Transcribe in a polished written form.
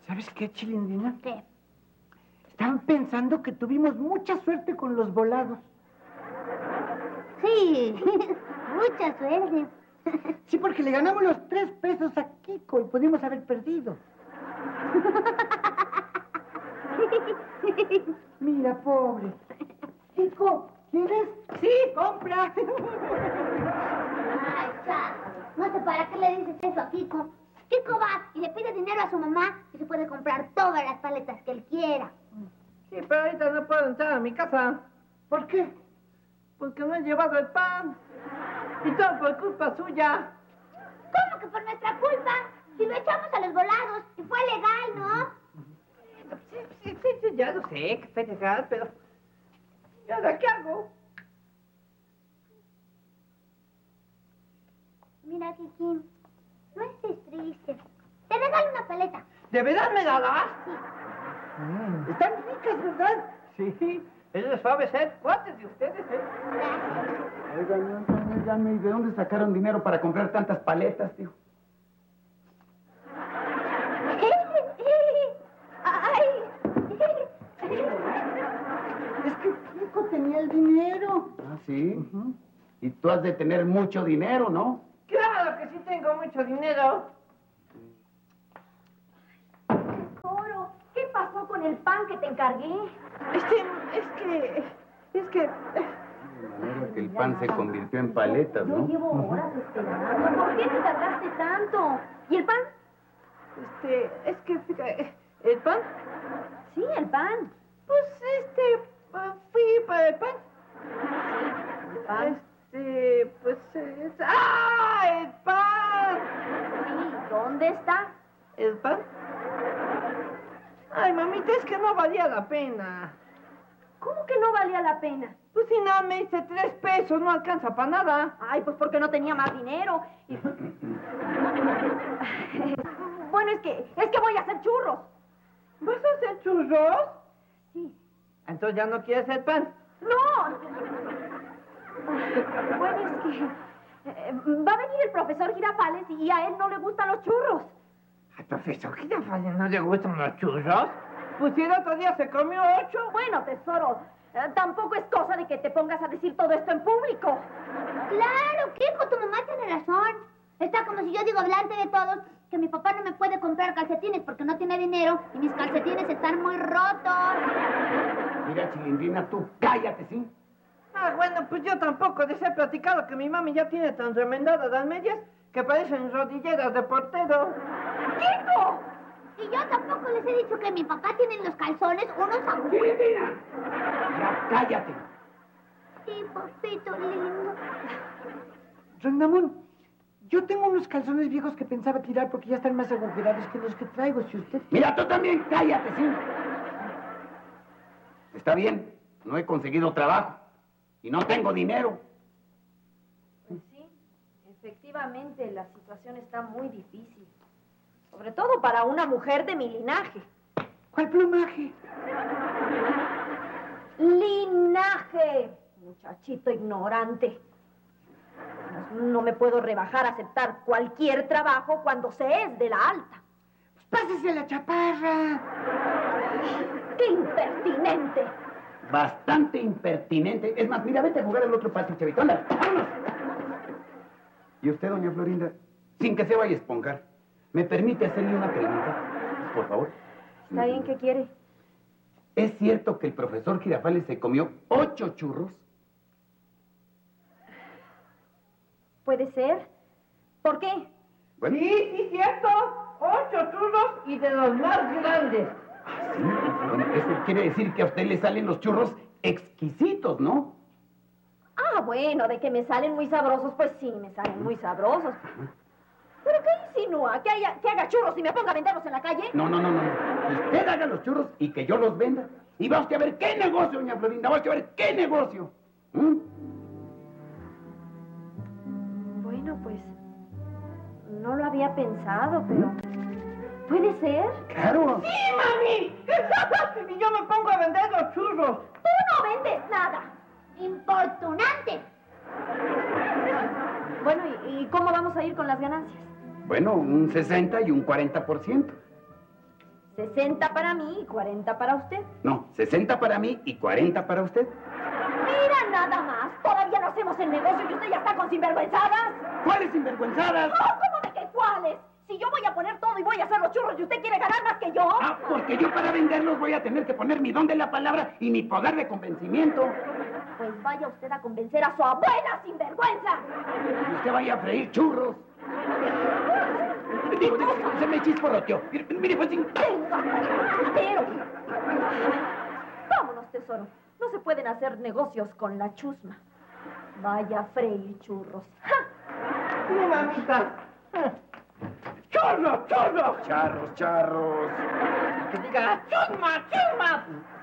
¿Sabes qué, Chilindrina? ¿Qué? Estaban pensando que tuvimos mucha suerte con los volados. Sí, mucha suerte. Sí, porque le ganamos los 3 pesos a Kiko y pudimos haber perdido. Mira, pobre. Kiko, ¿quieres? Sí, compra. Ay, chato. No sé para qué le dices eso a Kiko. Kiko va y le pide dinero a su mamá y se puede comprar todas las paletas que él quiera. Sí, pero ahorita no puedo entrar a mi casa. ¿Por qué? Porque no he llevado el pan. Y todo por culpa suya. ¿Cómo que por nuestra culpa? Si lo echamos a los volados y fue legal, ¿no? Sí, ya lo sé que fue legal, pero... ¿Y ahora qué hago? Mira, Kikín, no estés triste. Te regalo una paleta. ¿De verdad me la das? Sí. Están ricas, ¿verdad? Sí, eso es suave ser cuates de ustedes, ¿eh? Oigan, ¿y de dónde sacaron dinero para comprar tantas paletas, tío? ¡Ay! Es que Kiko tenía el dinero. Ah, sí. Y tú has de tener mucho dinero, ¿no? Claro que sí tengo mucho dinero. Tesoro, ¿qué pasó con el pan que te encargué? Es que... De manera que el pan se convirtió en paletas, Yo ¿no? llevo horas esperando. ¿Por qué te tardaste tanto? ¿Y el pan? es que, fíjate, ¿el pan? Sí, el pan. Pues, fui para el pan. El pan. Pues, ¡ah! ¡El pan! Sí, ¿dónde está? ¿El pan? Ay, mamita, es que no valía la pena. ¿Cómo que no valía la pena? Pues si no me hice 3 pesos, no alcanza para nada. Ay, pues porque no tenía más dinero. Bueno, es que voy a hacer churros. ¿Vas a hacer churros? Sí. Entonces ya no quieres el pan. ¡No! Bueno, es que va a venir el profesor Girafales y a él no le gustan los churros. ¿Al profesor Girafales no le gustan los churros? Pues si el otro día se comió 8. Bueno, tesoro, tampoco es cosa de que te pongas a decir todo esto en público. Claro, Kiko, tu mamá tiene razón. Está como si yo digo delante de todos que mi papá no me puede comprar calcetines porque no tiene dinero y mis calcetines están muy rotos. Mira, Chilindrina, tú cállate, ¿sí? Ah, bueno, pues yo tampoco les he platicado que mi mami ya tiene tan remendadas las medias que parecen rodilleras de portero. ¡Kiko! Y yo tampoco les he dicho que mi papá tiene en los calzones unos agujeros. ¡Chilindrina! ¡Ya cállate! Sí, papito lindo. Rondamón, yo tengo unos calzones viejos que pensaba tirar porque ya están más agujerados que los que traigo, si usted... Mira, tú también cállate, ¿sí? Está bien, no he conseguido trabajo y no tengo dinero. Pues sí, efectivamente la situación está muy difícil. Sobre todo para una mujer de mi linaje. ¿Cuál plumaje? ¡Linaje! Muchachito ignorante. No me puedo rebajar a aceptar cualquier trabajo cuando se es de la alta. Pues pásese la chaparra. ¡Qué impertinente! Bastante impertinente. Es más, mira, vete a jugar al otro patio, chavito. Anda, vámonos. Y usted, doña Florinda, sin que se vaya a esponjar, ¿me permite hacerle una pregunta? Por favor. ¿Está bien? ¿Qué quiere? ¿Es cierto que el profesor Girafales se comió 8 churros? ¿Puede ser? ¿Por qué? Bueno, Sí, cierto. 8 churros y de los más grandes. sí. Bueno, eso quiere decir que a usted le salen los churros exquisitos, ¿no? Ah, bueno, de que me salen muy sabrosos, pues sí, me salen muy sabrosos. ¿Pero qué insinúa? ¿Que haga churros y me ponga a venderlos en la calle? No. Usted haga los churros y que yo los venda. Y va usted a ver qué negocio, doña Florinda. Va usted a ver qué negocio. Bueno, pues no lo había pensado, pero ¿puede ser? Claro. ¡Sí, mami! Y yo me pongo a vender los churros. ¡Tú no vendes nada! ¡Importunante! Bueno, ¿y cómo vamos a ir con las ganancias? Bueno, un 60 y un 40%. 60 para mí y 40 para usted. No, 60 para mí y 40 para usted. Mira nada más. Todavía no hacemos el negocio y usted ya está con sinvergüenzadas. ¿Cuáles sinvergüenzadas? ¡Oh, cómo de que cuáles! Si yo voy a poner todo y voy a hacer los churros y usted quiere ganar más que yo. Ah, porque yo para venderlos voy a tener que poner mi don de la palabra y mi poder de convencimiento. Pues vaya usted a convencer a su abuela, sinvergüenza. Y usted vaya a freír churros. Digo, se me chisporroteó. Mire, pues... Venga, pero... Vámonos, tesoro. No se pueden hacer negocios con la chusma. Vaya a freír churros. ¡Ja! Mi mamita. ¡Churros, churros! Charros, charros. Que diga, chusma, chusma.